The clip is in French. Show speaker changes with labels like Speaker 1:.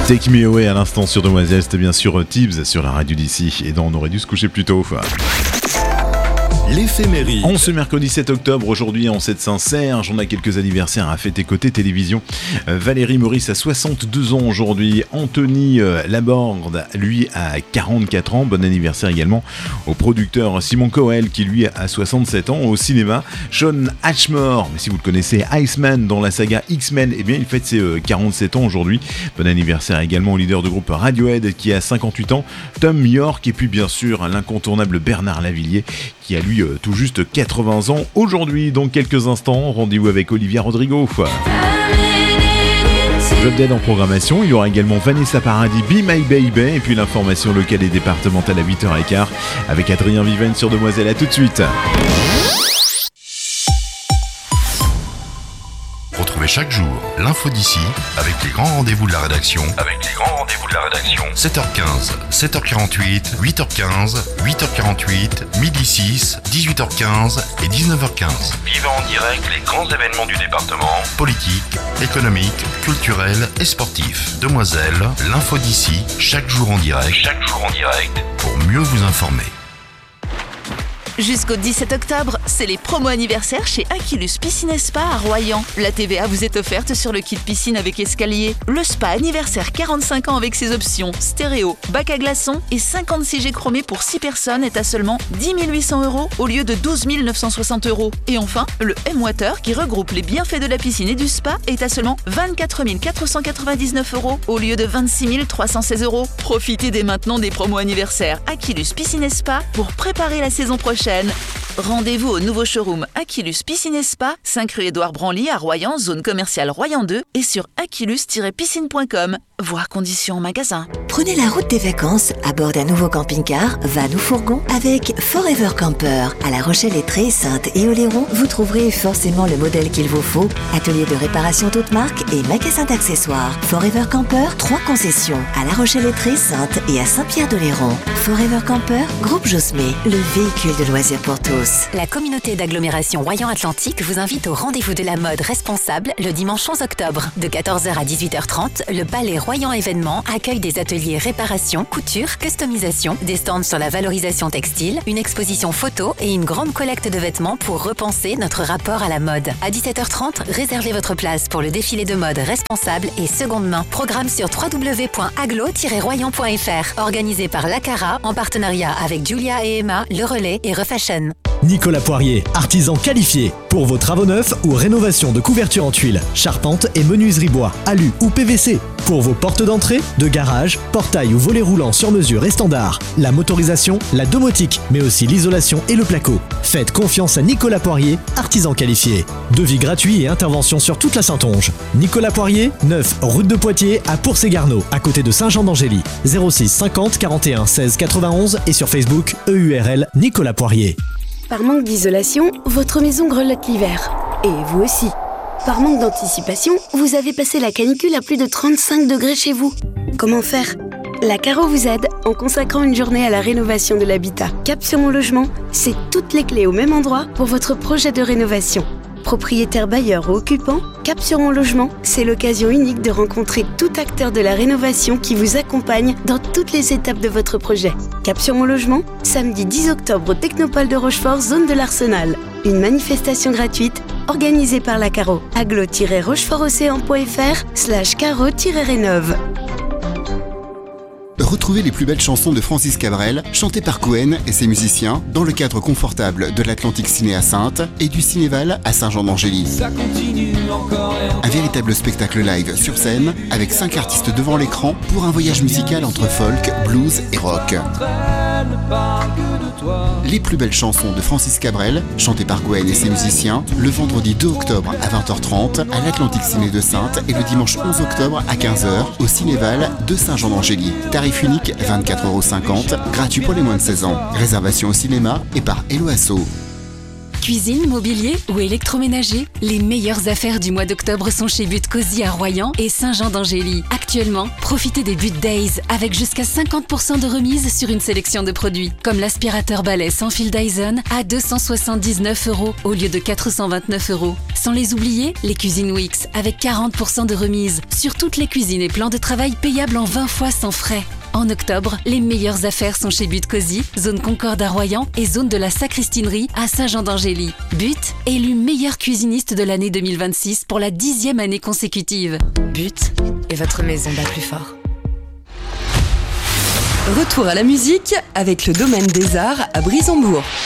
Speaker 1: Take Me Away à l'instant sur Demoiselle, c'était bien sûr Tibbs sur la radio d'ici. Et donc on aurait dû se coucher plus tôt.
Speaker 2: L'éphéméride.
Speaker 1: En ce mercredi 7 octobre, aujourd'hui en Seine-Saint-Serge, on a quelques anniversaires à fêter côté télévision. Valérie Maurice a 62 ans aujourd'hui. Anthony Laborde, lui, a 44 ans. Bon anniversaire également au producteur Simon Cowell, qui lui a 67 ans. Au cinéma, Sean Ashmore, mais si vous le connaissez, Iceman dans la saga X-Men, eh bien il fête ses 47 ans aujourd'hui. Bon anniversaire également au leader de groupe Radiohead, qui a 58 ans. Tom York, et puis bien sûr l'incontournable Bernard Lavilliers, qui a lui tout juste 80 ans aujourd'hui. Dans quelques instants, rendez-vous avec Olivia Rodrigo. Job Dead en programmation, il y aura également Vanessa Paradis, Be My Baby, et puis l'information locale et départementale à 8h15 avec Adrien Viven sur Demoiselle. À tout de suite.
Speaker 2: Retrouvez chaque jour l'info d'ici avec les grands rendez-vous de la rédaction. 7h15, 7h48, 8h15, 8h48, midi 6, 18h15 et 19h15. Vivez en direct les grands événements du département. Politique, économique, culturel et sportif. Demoiselle, l'info d'ici, chaque jour en direct. Pour mieux vous informer.
Speaker 3: Jusqu'au 17 octobre, c'est les promos anniversaires chez Aquilus Piscine et Spa à Royan. La TVA vous est offerte sur le kit piscine avec escalier. Le spa anniversaire 45 ans avec ses options stéréo, bac à glaçons et 56 G chromés pour 6 personnes est à seulement 10 800 € au lieu de 12 960 €. Et enfin, le M-Water qui regroupe les bienfaits de la piscine et du spa est à seulement 24 499 € au lieu de 26 316 €. Profitez dès maintenant des promos anniversaires Aquilus Piscine et Spa pour préparer la saison prochaine. Rendez-vous au nouveau showroom Aquilus Piscine et Spa, 5 rue Édouard Branly à Royan, zone commerciale Royan 2 et sur aquilus-piscine.com. Voir conditions en magasin.
Speaker 4: Prenez la route des vacances à bord d'un nouveau camping-car, van ou fourgon avec Forever Camper. À La Rochelle-Lettrée, Sainte et Oléron, vous trouverez forcément le modèle qu'il vous faut. Atelier de réparation toute marque et magasin d'accessoires. Forever Camper, 3 concessions. À La Rochelle-Lettrée, Sainte et à Saint-Pierre-de-Léron. Forever Camper, groupe Josmé, le véhicule de loisirs pour tous.
Speaker 5: La communauté d'agglomération Royan-Atlantique vous invite au rendez-vous de la mode responsable le dimanche 11 octobre. De 14h à 18h30, le Palais Royan Événements accueille des ateliers réparation, couture, customisation, des stands sur la valorisation textile, une exposition photo et une grande collecte de vêtements pour repenser notre rapport à la mode. À 17h30, réservez votre place pour le défilé de mode responsable et seconde main. Programme sur www.aglo-royan.fr. Organisé par l'Acara en partenariat avec Julia et Emma, Le Relais et Refashion.
Speaker 6: Nicolas Poirier, artisan qualifié. Pour vos travaux neufs ou rénovation de couverture en tuiles, charpente et menuiserie bois, alu ou PVC. Pour vos portes d'entrée, de garage, portail ou volets roulants sur mesure et standard. La motorisation, la domotique, mais aussi l'isolation et le placo. Faites confiance à Nicolas Poirier, artisan qualifié. Devis gratuit et intervention sur toute la Saintonge. Nicolas Poirier, 9 route de Poitiers à Pour-Ségarneau, à côté de Saint-Jean-d'Angély. 06 50 41 16 91 et sur Facebook, EURL Nicolas Poirier.
Speaker 7: Par manque d'isolation, votre maison grelotte l'hiver. Et vous aussi. Par manque d'anticipation, vous avez passé la canicule à plus de 35 degrés chez vous. Comment faire ? La Caro vous aide en consacrant une journée à la rénovation de l'habitat. Cap sur mon logement, c'est toutes les clés au même endroit pour votre projet de rénovation. Propriétaire bailleur ou occupant, Cap sur mon logement, c'est l'occasion unique de rencontrer tout acteur de la rénovation qui vous accompagne dans toutes les étapes de votre projet. Cap sur mon logement, samedi 10 octobre au Technopole de Rochefort, zone de l'Arsenal. Une manifestation gratuite organisée par la Caro. aglo-rochefortocéan.fr/caro-rénove.
Speaker 8: Retrouvez les plus belles chansons de Francis Cabrel, chantées par Cohen et ses musiciens, dans le cadre confortable de l'Atlantique Ciné à Saintes et du Cinéval à Saint-Jean-d'Angély. Un véritable spectacle live sur scène, avec 5 artistes devant l'écran pour un voyage musical entre folk, blues et rock. Les plus belles chansons de Francis Cabrel, chantées par Cohen et ses musiciens, le vendredi 2 octobre à 20h30 à l'Atlantique Ciné de Saintes et le dimanche 11 octobre à 15h au Cinéval de Saint-Jean-d'Angély. Tarif unique 24,50 €, gratuit pour les moins de 16 ans. Réservation au cinéma et par Hello Asso.
Speaker 5: Cuisine, mobilier ou électroménager, les meilleures affaires du mois d'octobre sont chez But Cosy à Royan et Saint-Jean-d'Angély. Actuellement, profitez des But Days avec jusqu'à 50% de remise sur une sélection de produits, comme l'aspirateur balai sans fil Dyson à 279 € au lieu de 429 €. Sans les oublier, les cuisines Wix avec 40% de remise sur toutes les cuisines et plans de travail payables en 20 fois sans frais. En octobre, les meilleures affaires sont chez But Cosy, zone Concorde à Royan et zone de la Sacristinerie à Saint-Jean-d'Angély. But, élu meilleur cuisiniste de l'année 2026 pour la 10e année consécutive.
Speaker 9: But, et votre maison bat plus fort.
Speaker 10: Retour à la musique avec le Domaine des Arts à Brissembourg.